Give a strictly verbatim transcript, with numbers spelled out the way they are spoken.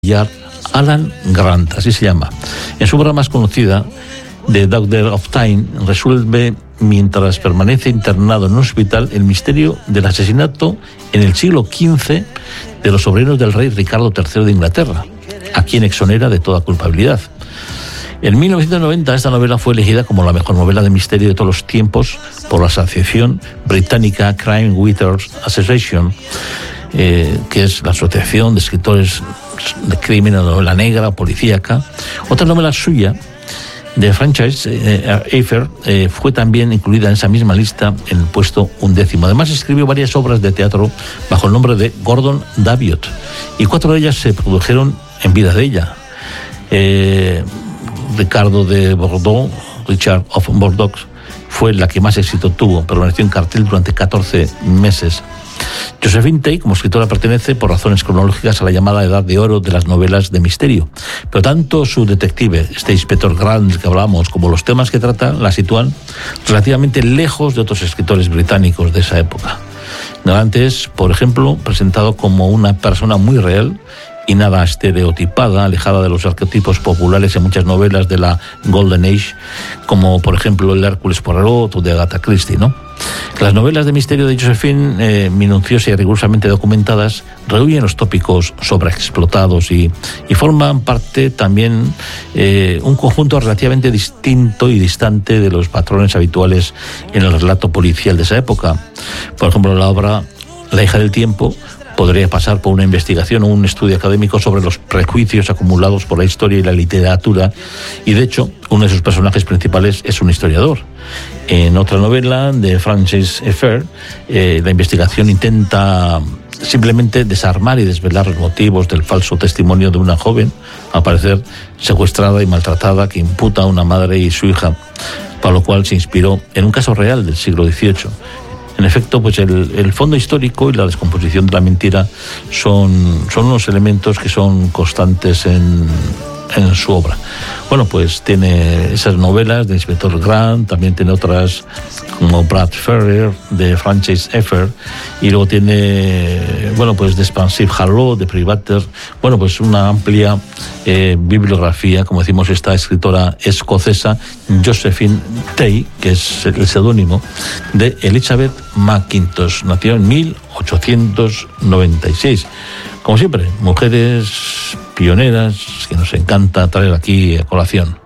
Alan Grant, así se llama. En su obra más conocida, The Doctor of Time, resuelve, mientras permanece internado en un hospital, el misterio del asesinato en el siglo quince de los sobrinos del rey Ricardo tercero de Inglaterra, a quien exonera de toda culpabilidad. En mil novecientos noventa esta novela fue elegida como la mejor novela de misterio de todos los tiempos por la asociación británica Crime Writers Association, eh, que es la asociación de escritores de crimen, de novela negra, policíaca. Otra novela suya, de Frances Hafer, eh, fue también incluida en esa misma lista en el puesto undécimo. Además escribió varias obras de teatro bajo el nombre de Gordon Daviot, y cuatro de ellas se produjeron en vida de ella. Eh, Ricardo de Bordeaux, Richard of Bordeaux, fue la que más éxito tuvo, permaneció en cartel durante catorce meses. Josephine Tey, como escritora, pertenece por razones cronológicas a la llamada Edad de Oro de las novelas de misterio, pero tanto su detective, este inspector Grant del que hablamos, como los temas que trata la sitúan relativamente lejos de otros escritores británicos de esa época. Grant es, por ejemplo, presentado como una persona muy real y nada estereotipada, alejada de los arquetipos populares en muchas novelas de la Golden Age, como por ejemplo el Hércules Poirot o de Agatha Christie, ¿no? Las novelas de misterio de Josephine, eh, minuciosas y rigurosamente documentadas, rehuyen los tópicos sobreexplotados y, y forman parte también eh, un conjunto relativamente distinto y distante de los patrones habituales en el relato policial de esa época. Por ejemplo, la obra La hija del tiempo podría pasar por una investigación o un estudio académico sobre los prejuicios acumulados por la historia y la literatura, y de hecho uno de sus personajes principales es un historiador. En otra novela de Frances Hafer, eh, la investigación intenta simplemente desarmar y desvelar los motivos del falso testimonio de una joven, al parecer secuestrada y maltratada, que imputa a una madre y su hija, para lo cual se inspiró en un caso real del siglo dieciocho. En efecto, pues el, el fondo histórico y la descomposición de la mentira son, son unos elementos que son constantes en, en su obra. Bueno, pues tiene esas novelas de Inspector Grant, también tiene otras como Brad Ferrer, de Frances Hafer, y luego tiene, bueno, pues The Expansive Harlow, de Privater. Bueno, pues una amplia eh, bibliografía, como decimos, esta escritora escocesa Josephine Tey, que es el seudónimo de Elizabeth Mackintosh. Nació en mil ochocientos noventa y seis. Como siempre, mujeres pioneras que nos encanta traer aquí a colación.